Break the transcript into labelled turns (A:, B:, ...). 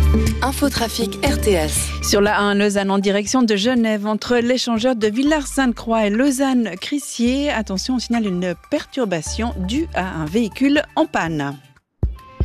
A: Infotrafic RTS.
B: Sur la 1 Lausanne en direction de Genève, entre l'échangeur de Villars-Sainte-Croix et Lausanne-Crissier, attention, on signale une perturbation due à un véhicule en panne.